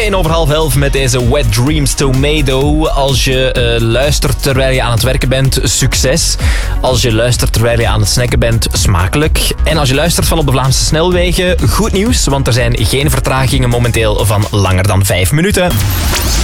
in over 10:30 met deze Wet Dreams Tomato. Als je luistert terwijl je aan het werken bent, succes. Als je luistert terwijl je aan het snacken bent, smakelijk. En als je luistert van op de Vlaamse snelwegen, goed nieuws, want er zijn geen vertragingen momenteel van langer dan 5 minuten.